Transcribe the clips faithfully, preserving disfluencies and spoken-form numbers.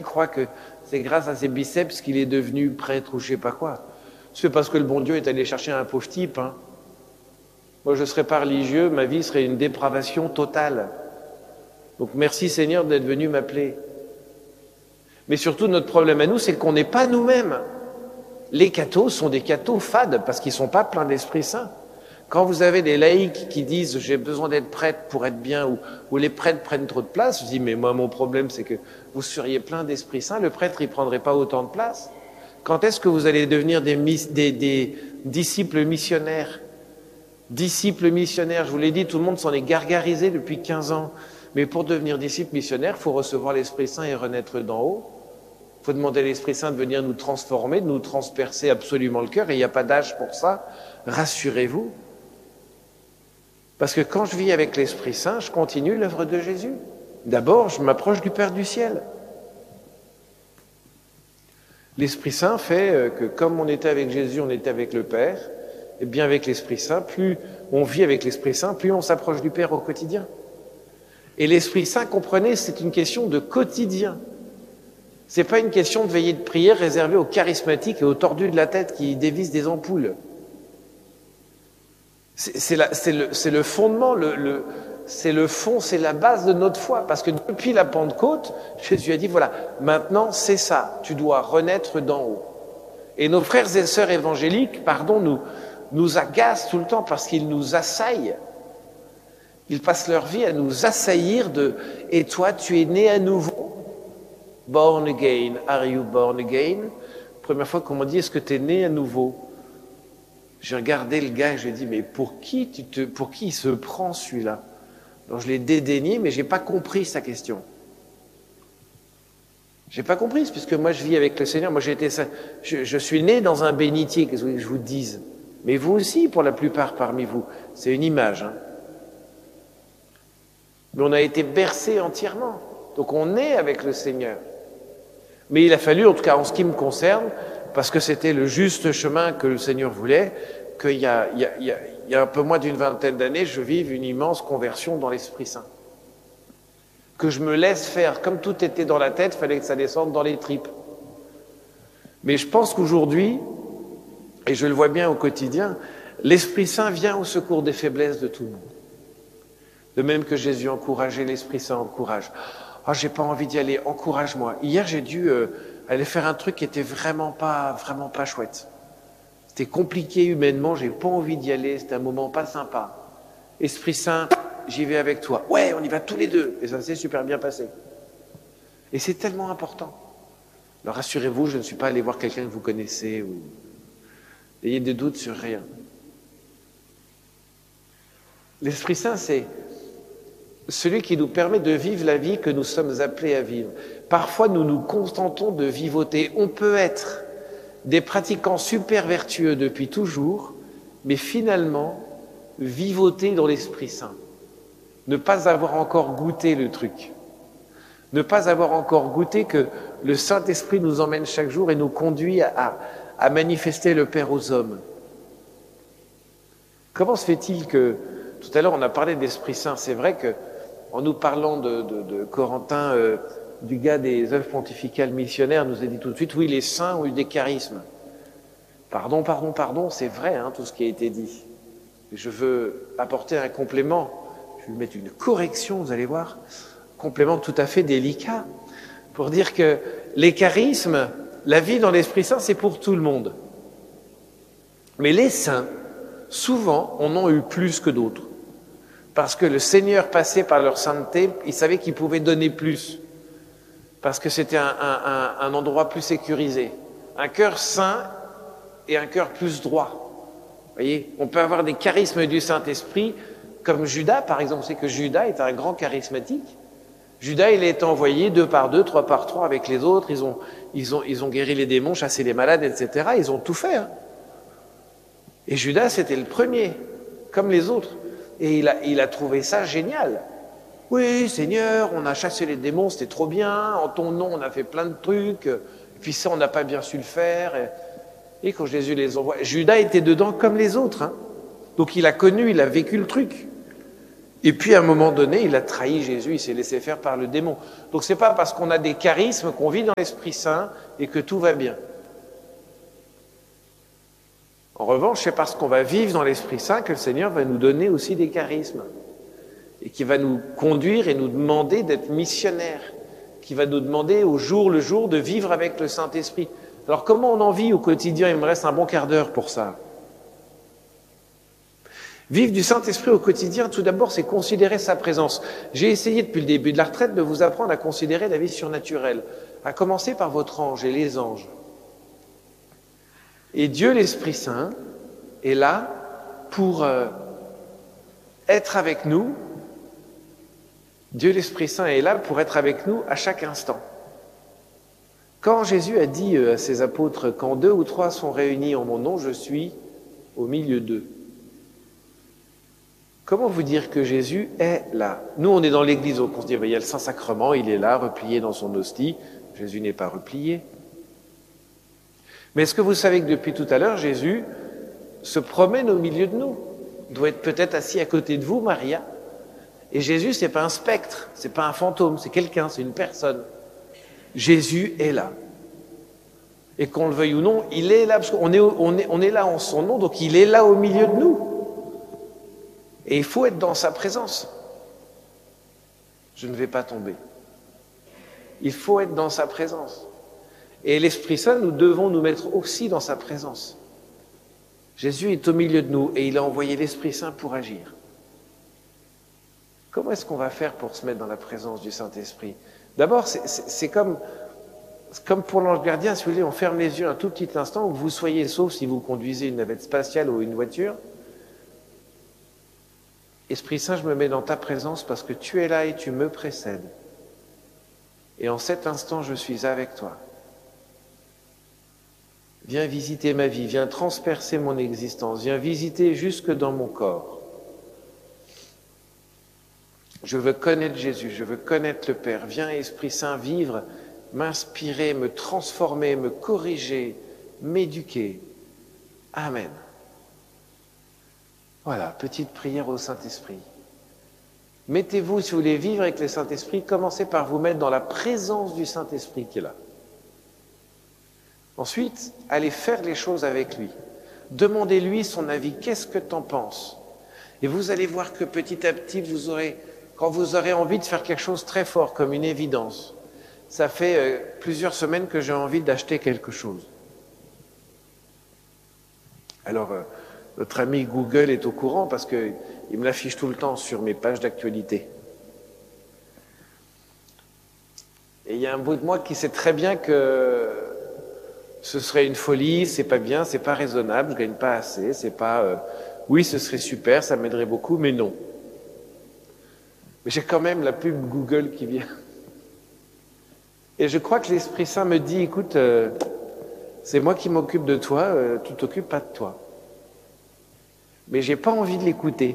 croient que c'est grâce à ses biceps qu'il est devenu prêtre ou je sais pas quoi. C'est parce que le bon Dieu est allé chercher un pauvre type. Hein. Moi, je ne serais pas religieux, ma vie serait une dépravation totale. Donc merci Seigneur d'être venu m'appeler. Mais surtout, notre problème à nous, c'est qu'on n'est pas nous-mêmes. Les cathos sont des cathos fades parce qu'ils ne sont pas pleins d'Esprit Saint. Quand vous avez des laïcs qui disent « j'ai besoin d'être prêtre pour être bien » ou, ou les prêtres prennent trop de place, je dis « mais moi, mon problème, c'est que vous seriez plein d'Esprit Saint, le prêtre, il ne prendrait pas autant de place. » Quand est-ce que vous allez devenir des, des, des disciples missionnaires? Disciples missionnaires, je vous l'ai dit, tout le monde s'en est gargarisé depuis quinze ans. Mais pour devenir disciple missionnaire, il faut recevoir l'Esprit Saint et renaître d'en haut. Il faut demander à l'Esprit Saint de venir nous transformer, de nous transpercer absolument le cœur, et il n'y a pas d'âge pour ça, rassurez-vous. Parce que quand je vis avec l'Esprit Saint, je continue l'œuvre de Jésus. D'abord, je m'approche du Père du ciel. L'Esprit Saint fait que comme on était avec Jésus, on était avec le Père, et bien avec l'Esprit Saint, plus on vit avec l'Esprit Saint, plus on s'approche du Père au quotidien. Et l'Esprit Saint, comprenez, c'est une question de quotidien. C'est pas une question de veillée de prière réservée aux charismatiques et aux tordus de la tête qui dévissent des ampoules. C'est, c'est, la, c'est, le, c'est le fondement, le, le, c'est le fond, c'est la base de notre foi. Parce que depuis la Pentecôte, Jésus a dit, voilà, maintenant c'est ça, tu dois renaître d'en haut. Et nos frères et sœurs évangéliques, pardon, nous, nous agacent tout le temps parce qu'ils nous assaillent. Ils passent leur vie à nous assaillir de « Et toi, tu es né à nouveau ?» Born again, are you born again? Première fois qu'on m'a dit « Est-ce que tu es né à nouveau ?» J'ai regardé le gars et j'ai dit « Mais pour qui, tu te, pour qui il se prend celui-là » Alors je l'ai dédaigné, mais je n'ai pas compris sa question. Je n'ai pas compris, puisque moi je vis avec le Seigneur. Moi j'ai été, je, je suis né dans un bénitier, qu'est-ce que je vous dise? Mais vous aussi, pour la plupart parmi vous, c'est une image. Hein. Mais on a été bercé entièrement. Donc on est avec le Seigneur. Mais il a fallu, en tout cas en ce qui me concerne, parce que c'était le juste chemin que le Seigneur voulait, qu'il y a, il y a, il y a, il y a un peu moins d'une vingtaine d'années, je vive une immense conversion dans l'Esprit Saint. Que je me laisse faire, comme tout était dans la tête, il fallait que ça descende dans les tripes. Mais je pense qu'aujourd'hui, et je le vois bien au quotidien, l'Esprit Saint vient au secours des faiblesses de tout le monde. De même que Jésus encourageait, l'Esprit Saint encourage. « Ah, oh, j'ai pas envie d'y aller, encourage-moi. » Hier, j'ai dû euh, aller faire un truc qui était vraiment pas, vraiment pas chouette. C'était compliqué humainement, j'ai pas envie d'y aller, c'était un moment pas sympa. Esprit Saint, j'y vais avec toi. Ouais, on y va tous les deux. Et ça s'est super bien passé. Et c'est tellement important. Alors rassurez-vous, je ne suis pas allé voir quelqu'un que vous connaissez ou n'ayez de doutes sur rien. L'Esprit Saint, c'est celui qui nous permet de vivre la vie que nous sommes appelés à vivre. Parfois, nous nous contentons de vivoter. On peut être des pratiquants super vertueux depuis toujours, mais finalement, vivoter dans l'Esprit Saint. Ne pas avoir encore goûté le truc. Ne pas avoir encore goûté que le Saint-Esprit nous emmène chaque jour et nous conduit à, à, à manifester le Père aux hommes. Comment se fait-il que, tout à l'heure on a parlé d'Esprit Saint, c'est vrai que en nous parlant de, de, de Corentin, euh, du gars des œuvres pontificales missionnaires, nous a dit tout de suite, oui, les saints ont eu des charismes. Pardon, pardon, pardon, c'est vrai, hein, tout ce qui a été dit. Je veux apporter un complément, je vais mettre une correction, vous allez voir, complément tout à fait délicat, pour dire que les charismes, la vie dans l'Esprit Saint, c'est pour tout le monde. Mais les saints, souvent, en ont eu plus que d'autres. Parce que le Seigneur passait par leur sainteté, il savait qu'il pouvait donner plus. Parce que c'était un, un, un endroit plus sécurisé. Un cœur saint et un cœur plus droit. Vous voyez, on peut avoir des charismes du Saint-Esprit, comme Judas, par exemple. C'est que Judas est un grand charismatique. Judas, il est envoyé deux par deux, trois par trois avec les autres. Ils ont, ils ont, ils ont guéri les démons, chassé les malades, et cetera. Ils ont tout fait. Hein. Et Judas, c'était le premier, comme les autres. Et il a, il a trouvé ça génial. Oui, Seigneur, on a chassé les démons, c'était trop bien. En ton nom, on a fait plein de trucs. Et puis ça, on n'a pas bien su le faire. Et, et quand Jésus les envoie, Judas était dedans comme les autres. Hein. Donc il a connu, il a vécu le truc. Et puis à un moment donné, il a trahi Jésus, il s'est laissé faire par le démon. Donc c'est pas parce qu'on a des charismes qu'on vit dans l'Esprit Saint et que tout va bien. En revanche, c'est parce qu'on va vivre dans l'Esprit Saint que le Seigneur va nous donner aussi des charismes et qui va nous conduire et nous demander d'être missionnaires, qui va nous demander au jour le jour de vivre avec le Saint-Esprit. Alors comment on en vit au quotidien? Il me reste un bon quart d'heure pour ça. Vivre du Saint-Esprit au quotidien, tout d'abord, c'est considérer sa présence. J'ai essayé depuis le début de la retraite de vous apprendre à considérer la vie surnaturelle, à commencer par votre ange et les anges. Et Dieu, l'Esprit Saint, est là pour euh, être avec nous. Dieu, l'Esprit Saint, est là pour être avec nous à chaque instant. Quand Jésus a dit à ses apôtres, « Quand deux ou trois sont réunis en mon nom, je suis au milieu d'eux ». Comment vous dire que Jésus est là? Nous, on est dans l'église, donc on se dit, il y a le Saint-Sacrement, il est là, replié dans son hostie. Jésus n'est pas replié. Mais est-ce que vous savez que depuis tout à l'heure, Jésus se promène au milieu de nous? Il doit être peut-être assis à côté de vous, Maria. Et Jésus, c'est pas un spectre, c'est pas un fantôme, c'est quelqu'un, c'est une personne. Jésus est là. Et qu'on le veuille ou non, il est là, parce qu'on est, on est, on est là en son nom, donc il est là au milieu de nous. Et il faut être dans sa présence. Je ne vais pas tomber. Il faut être dans sa présence. Et l'Esprit Saint, nous devons nous mettre aussi dans sa présence. Jésus est au milieu de nous et il a envoyé l'Esprit Saint pour agir. Comment est-ce qu'on va faire pour se mettre dans la présence du Saint-Esprit? D'abord, c'est, c'est, c'est comme, comme pour l'ange gardien, si vous voulez, on ferme les yeux un tout petit instant, où vous soyez, sauf si vous conduisez une navette spatiale ou une voiture. Esprit Saint, je me mets dans ta présence parce que tu es là et tu me précèdes. Et en cet instant, je suis avec toi. Viens visiter ma vie, viens transpercer mon existence, viens visiter jusque dans mon corps. Je veux connaître Jésus, je veux connaître le Père. Viens, Esprit Saint, vivre, m'inspirer, me transformer, me corriger, m'éduquer. Amen. Voilà, petite prière au Saint-Esprit. Mettez-vous, si vous voulez vivre avec le Saint-Esprit, commencez par vous mettre dans la présence du Saint-Esprit qui est là. Ensuite, allez faire les choses avec lui. Demandez-lui son avis. Qu'est-ce que tu en penses? Et vous allez voir que petit à petit, vous aurez, quand vous aurez envie de faire quelque chose de très fort, comme une évidence, ça fait euh, plusieurs semaines que j'ai envie d'acheter quelque chose. Alors, euh, notre ami Google est au courant parce qu'il me l'affiche tout le temps sur mes pages d'actualité. Et il y a un bout de moi qui sait très bien que ce serait une folie, c'est pas bien, c'est pas raisonnable, je gagne pas assez, c'est pas... Euh, oui, ce serait super, ça m'aiderait beaucoup, mais non. Mais j'ai quand même la pub Google qui vient. Et je crois que l'Esprit Saint me dit, écoute, euh, c'est moi qui m'occupe de toi, euh, tu t'occupes pas de toi. Mais j'ai pas envie de l'écouter.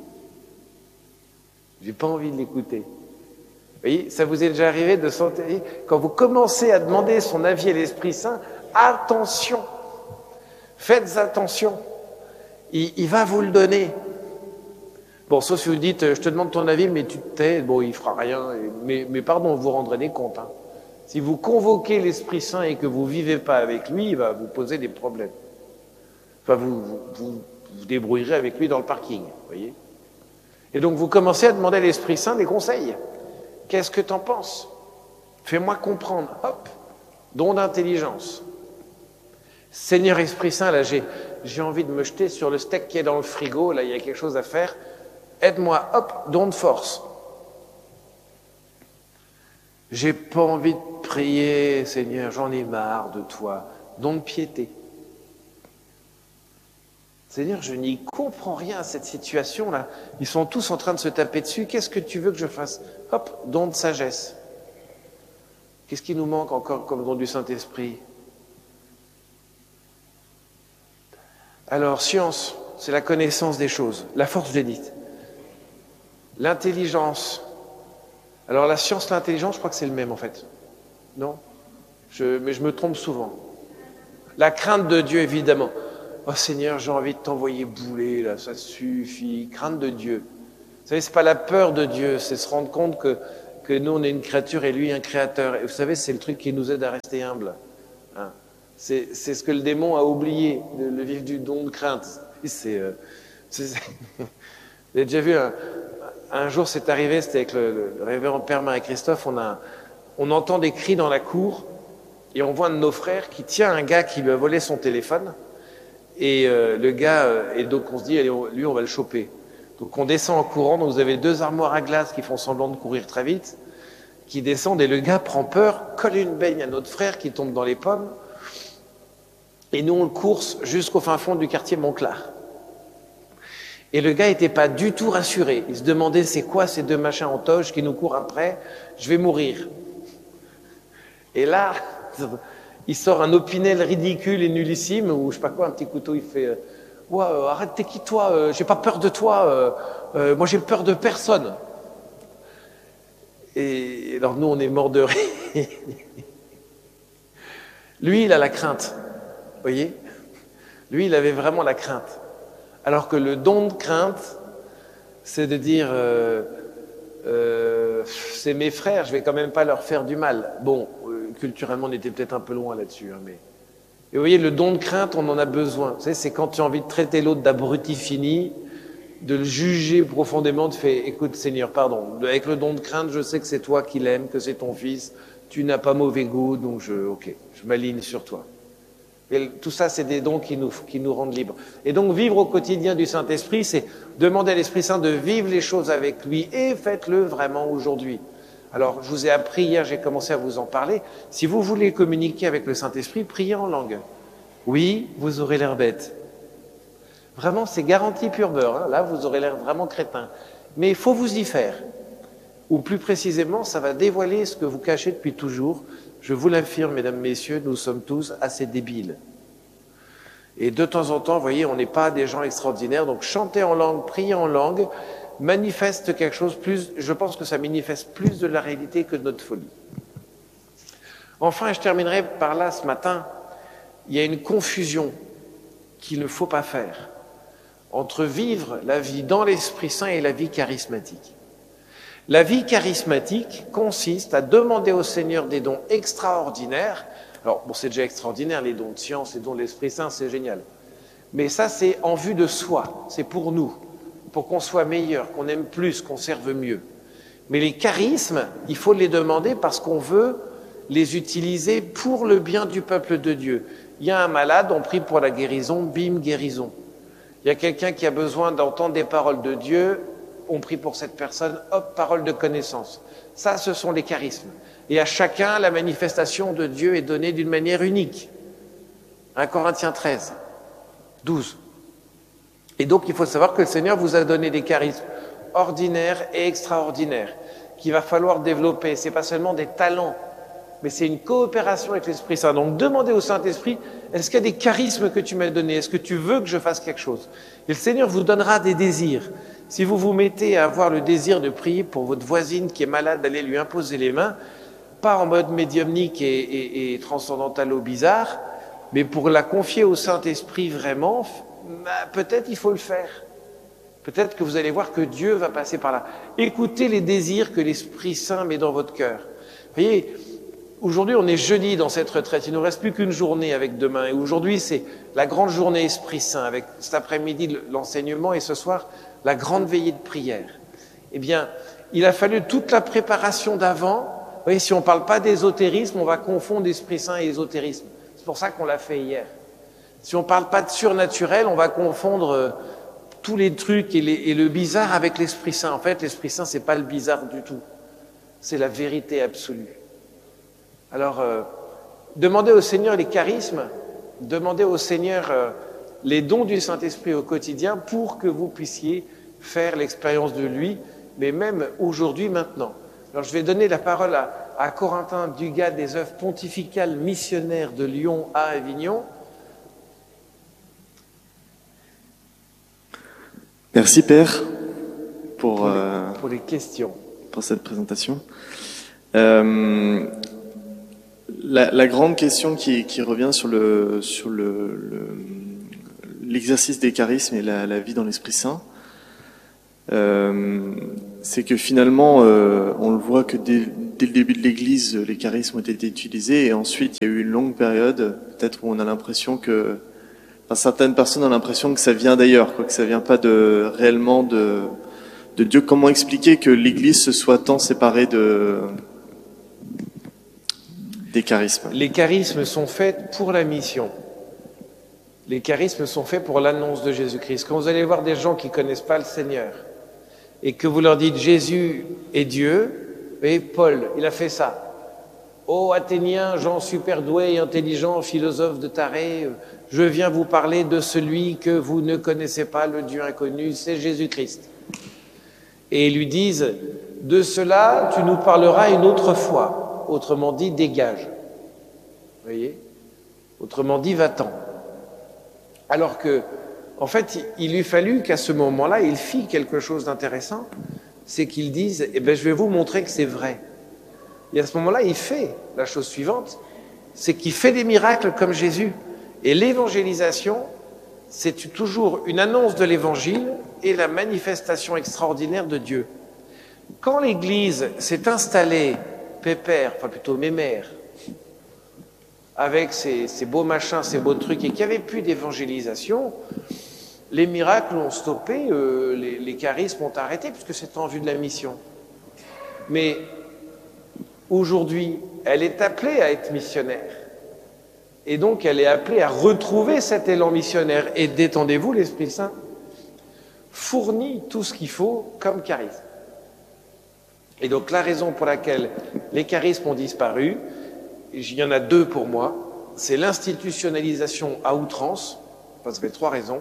J'ai pas envie de l'écouter. Vous voyez, ça vous est déjà arrivé de sentir, quand vous commencez à demander son avis à l'Esprit Saint, attention, faites attention, il, il va vous le donner. Bon, sauf si vous dites, je te demande ton avis, mais tu te tais, bon, il fera rien, mais, mais pardon, vous rendrez des comptes. Hein. Si vous convoquez l'Esprit Saint et que vous vivez pas avec lui, il va vous poser des problèmes. Enfin, vous vous, vous, vous débrouillerez avec lui dans le parking, vous voyez. Et donc, vous commencez à demander à l'Esprit Saint des conseils. Qu'est-ce que tu en penses? Fais-moi comprendre. Hop, don d'intelligence. Seigneur Esprit Saint, là, j'ai, j'ai envie de me jeter sur le steak qui est dans le frigo, là, il y a quelque chose à faire. Aide-moi, hop, don de force. J'ai pas envie de prier, Seigneur, j'en ai marre de toi. Don de piété. Seigneur, je n'y comprends rien à cette situation-là. Ils sont tous en train de se taper dessus. Qu'est-ce que tu veux que je fasse? Hop, don de sagesse. Qu'est-ce qui nous manque encore comme don du Saint-Esprit? Alors, science, c'est la connaissance des choses. La force, je l'ai dite. L'intelligence. Alors, la science, l'intelligence, je crois que c'est le même, en fait. Non? je, Mais je me trompe souvent. La crainte de Dieu, évidemment. Oh Seigneur, j'ai envie de t'envoyer bouler, là, ça suffit. Crainte de Dieu. Vous savez, c'est pas la peur de Dieu, c'est se rendre compte que, que nous, on est une créature et lui, un créateur. Et vous savez, c'est le truc qui nous aide à rester humble. Hein. C'est, c'est ce que le démon a oublié, le, le vivre du don de crainte. C'est, euh, c'est, c'est... Vous avez déjà vu, un, un jour, c'est arrivé, c'était avec le, le, le révérend Père Marie-Christophe, on, a, on entend des cris dans la cour, et on voit un de nos frères qui tient un gars qui lui a volé son téléphone, et euh, le gars, euh, et donc on se dit, allez, on, lui, on va le choper. Donc on descend en courant, donc vous avez deux armoires à glace qui font semblant de courir très vite, qui descendent, et le gars prend peur, colle une baigne à notre frère qui tombe dans les pommes, et nous on le course jusqu'au fin fond du quartier Montclar. Et le gars n'était pas du tout rassuré, il se demandait c'est quoi ces deux machins en toge qui nous courent après, je vais mourir. Et là, il sort un opinel ridicule et nullissime, ou je sais pas quoi, un petit couteau, il fait euh, ouais, euh, arrête, t'es qui toi, euh, j'ai pas peur de toi, euh, euh, moi j'ai peur de personne. Et alors nous on est morts de rire. Lui il a la crainte, vous voyez, lui il avait vraiment la crainte. Alors que le don de crainte, c'est de dire euh, euh, c'est mes frères, je vais quand même pas leur faire du mal. Bon, euh, culturellement on était peut-être un peu loin là-dessus, hein, mais et vous voyez, le don de crainte, on en a besoin. Vous savez, c'est quand tu as envie de traiter l'autre d'abruti fini, de le juger profondément, de faire, écoute Seigneur, pardon, avec le don de crainte, je sais que c'est toi qui l'aimes, que c'est ton fils, tu n'as pas mauvais goût, donc je, ok, je m'aligne sur toi. Et tout ça, c'est des dons qui nous, qui nous rendent libres. Et donc, vivre au quotidien du Saint-Esprit, c'est demander à l'Esprit Saint de vivre les choses avec lui, et faites-le vraiment aujourd'hui. Alors, je vous ai appris hier, j'ai commencé à vous en parler. Si vous voulez communiquer avec le Saint-Esprit, priez en langue. Oui, vous aurez l'air bête. Vraiment, c'est garanti pur beurre. Hein. Là, vous aurez l'air vraiment crétin. Mais il faut vous y faire. Ou plus précisément, ça va dévoiler ce que vous cachez depuis toujours. Je vous l'affirme, mesdames, messieurs, nous sommes tous assez débiles. Et de temps en temps, vous voyez, on n'est pas des gens extraordinaires. Donc, chanter en langue, prier en langue, manifeste quelque chose plus, je pense que ça manifeste plus de la réalité que de notre folie. Enfin, et je terminerai par là ce matin, il y a une confusion qu'il ne faut pas faire entre vivre la vie dans l'Esprit Saint et la vie charismatique. La vie charismatique consiste à demander au Seigneur des dons extraordinaires. Alors, bon, c'est déjà extraordinaire, les dons de science, les dons de l'Esprit Saint, c'est génial. Mais ça, c'est en vue de soi, c'est pour nous, pour qu'on soit meilleur, qu'on aime plus, qu'on serve mieux. Mais les charismes, il faut les demander parce qu'on veut les utiliser pour le bien du peuple de Dieu. Il y a un malade, on prie pour la guérison, bim, guérison. Il y a quelqu'un qui a besoin d'entendre des paroles de Dieu, on prie pour cette personne, hop, parole de connaissance. Ça, ce sont les charismes. Et à chacun, la manifestation de Dieu est donnée d'une manière unique. un Corinthiens treize, douze. Et donc, il faut savoir que le Seigneur vous a donné des charismes ordinaires et extraordinaires qu'il va falloir développer. Ce n'est pas seulement des talents, mais c'est une coopération avec l'Esprit Saint. Donc, demandez au Saint-Esprit, est-ce qu'il y a des charismes que tu m'as donnés? Est-ce que tu veux que je fasse quelque chose? Et le Seigneur vous donnera des désirs. Si vous vous mettez à avoir le désir de prier pour votre voisine qui est malade, d'aller lui imposer les mains, pas en mode médiumnique et, et, et transcendantalo bizarre, mais pour la confier au Saint-Esprit vraiment, bah, peut-être il faut le faire. Peut-être que vous allez voir que Dieu va passer par là. Écoutez les désirs que l'Esprit Saint met dans votre cœur. Vous voyez, aujourd'hui on est jeudi dans cette retraite, il ne nous reste plus qu'une journée avec demain. Et aujourd'hui c'est la grande journée Esprit Saint, avec cet après-midi l'enseignement et ce soir la grande veillée de prière. Eh bien, il a fallu toute la préparation d'avant. Vous voyez, si on ne parle pas d'ésotérisme, on va confondre Esprit Saint et ésotérisme. C'est pour ça qu'on l'a fait hier. Si on ne parle pas de surnaturel, on va confondre euh, tous les trucs et, les, et le bizarre avec l'Esprit Saint. En fait, l'Esprit Saint, c'est pas le bizarre du tout. C'est la vérité absolue. Alors, euh, demandez au Seigneur les charismes, demandez au Seigneur euh, les dons du Saint-Esprit au quotidien pour que vous puissiez faire l'expérience de lui, mais même aujourd'hui, maintenant. Alors, je vais donner la parole à, à Corentin Dugas des œuvres pontificales missionnaires de Lyon à Avignon. Merci Père pour, pour, les, euh, pour les questions. Pour cette présentation. Euh, la, la grande question qui, qui revient sur le sur le, le l'exercice des charismes et la, la vie dans l'Esprit Saint, euh, c'est que finalement, euh, on le voit que dès, dès le début de l'Église, les charismes ont été utilisés, et ensuite il y a eu une longue période, peut-être où on a l'impression que, enfin, certaines personnes ont l'impression que ça vient d'ailleurs, quoi, que ça vient pas de réellement de, de Dieu. Comment expliquer que l'Église se soit tant séparée de des charismes? Les charismes sont faits pour la mission. Les charismes sont faits pour l'annonce de Jésus-Christ. Quand vous allez voir des gens qui ne connaissent pas le Seigneur et que vous leur dites Jésus est Dieu, et Paul, il a fait ça. Ô Athéniens, gens super doués et intelligents, philosophes de tarés, je viens vous parler de celui que vous ne connaissez pas, le Dieu inconnu, c'est Jésus-Christ. Et ils lui disent, de cela tu nous parleras une autre fois. Autrement dit, dégage. Vous voyez? Autrement dit, va-t'en. Alors que, en fait, il lui fallut qu'à ce moment-là, il fit quelque chose d'intéressant, c'est qu'il dise, eh bien, je vais vous montrer que c'est vrai. Et à ce moment-là, il fait la chose suivante, c'est qu'il fait des miracles comme Jésus. Et l'évangélisation, c'est toujours une annonce de l'évangile et la manifestation extraordinaire de Dieu. Quand l'Église s'est installée, pépère, enfin plutôt mémère, avec ces, ces beaux machins, ces beaux trucs, et qu'il n'y avait plus d'évangélisation, les miracles ont stoppé, euh, les, les charismes ont arrêté, puisque c'était en vue de la mission. Mais aujourd'hui, elle est appelée à être missionnaire. Et donc, elle est appelée à retrouver cet élan missionnaire. Et détendez-vous, l'Esprit Saint fournit tout ce qu'il faut comme charisme. Et donc, la raison pour laquelle les charismes ont disparu, il y en a deux pour moi, c'est l'institutionnalisation à outrance, enfin, ça fait trois raisons,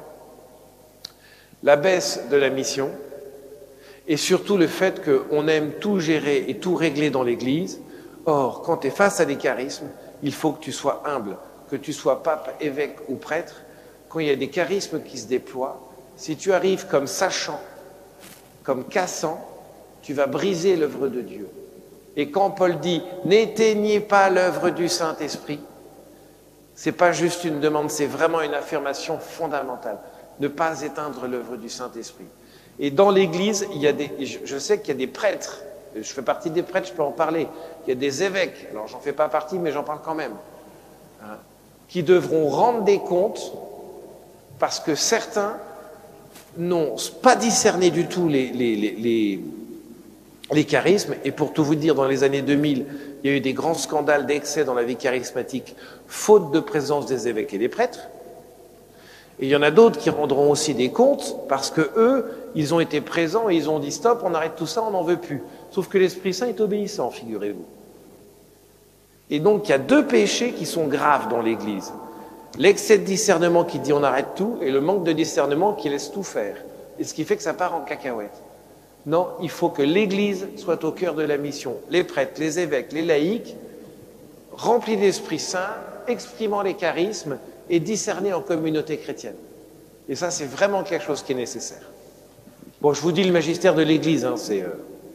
la baisse de la mission, et surtout le fait qu'on aime tout gérer et tout régler dans l'Église. Or, quand tu es face à des charismes, il faut que tu sois humble, que tu sois pape, évêque ou prêtre. Quand il y a des charismes qui se déploient, si tu arrives comme sachant, comme cassant, tu vas briser l'œuvre de Dieu. Et quand Paul dit « n'éteignez pas l'œuvre du Saint-Esprit », c'est pas juste une demande, c'est vraiment une affirmation fondamentale. Ne pas éteindre l'œuvre du Saint-Esprit. Et dans l'Église, il y a des, je sais qu'il y a des prêtres, je fais partie des prêtres, je peux en parler, il y a des évêques, alors j'en fais pas partie, mais j'en parle quand même, hein, qui devront rendre des comptes parce que certains n'ont pas discerné du tout les, les, les, les, les charismes. Et pour tout vous dire, dans les années deux mille, il y a eu des grands scandales d'excès dans la vie charismatique, faute de présence des évêques et des prêtres. Et il y en a d'autres qui rendront aussi des comptes parce que eux, ils ont été présents et ils ont dit stop, on arrête tout ça, on n'en veut plus. Sauf que l'Esprit Saint est obéissant, figurez-vous. Et donc, il y a deux péchés qui sont graves dans l'Église. L'excès de discernement qui dit on arrête tout et le manque de discernement qui laisse tout faire. Et ce qui fait que ça part en cacahuète. Non, il faut que l'Église soit au cœur de la mission. Les prêtres, les évêques, les laïcs, remplis d'Esprit Saint, exprimant les charismes et discernés en communauté chrétienne. Et ça, c'est vraiment quelque chose qui est nécessaire. Bon, je vous dis le magistère de l'Église, hein, c'est... Euh...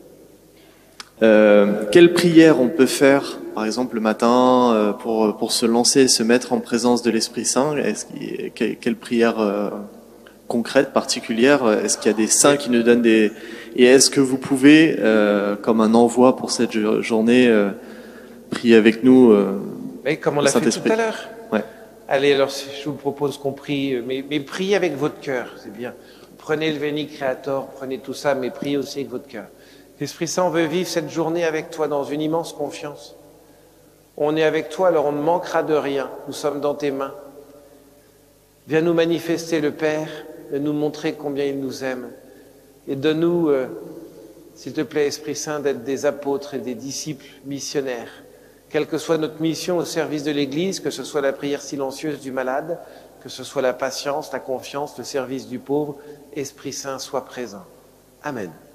Euh, quelle prière on peut faire, par exemple le matin, euh, pour pour se lancer, se mettre en présence de l'Esprit Saint? Est-ce qu'il, quelle, quelle prière euh, concrète, particulière? Est-ce qu'il y a des saints qui nous donnent des... Et est-ce que vous pouvez, euh, comme un envoi pour cette journée, euh, prier avec nous euh, oui, comme on l'a fait tout à l'heure. Ouais. Allez, alors je vous propose qu'on prie, mais, mais priez avec votre cœur, c'est bien. Prenez le Veni Creator, prenez tout ça, mais priez aussi avec votre cœur. L'Esprit Saint veut vivre cette journée avec toi dans une immense confiance. On est avec toi, alors on ne manquera de rien. Nous sommes dans tes mains. Viens nous manifester le Père, de nous montrer combien il nous aime. Et donne-nous, euh, s'il te plaît, Esprit Saint, d'être des apôtres et des disciples missionnaires. Quelle que soit notre mission au service de l'Église, que ce soit la prière silencieuse du malade, que ce soit la patience, la confiance, le service du pauvre, Esprit Saint, sois présent. Amen.